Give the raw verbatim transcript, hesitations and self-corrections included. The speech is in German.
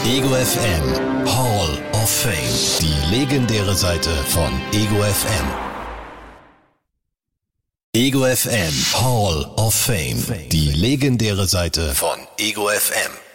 Ego F M Hall of Fame. Die legendäre Seite von Ego F M. Ego F M Hall of Fame. Die legendäre Seite von Ego F M.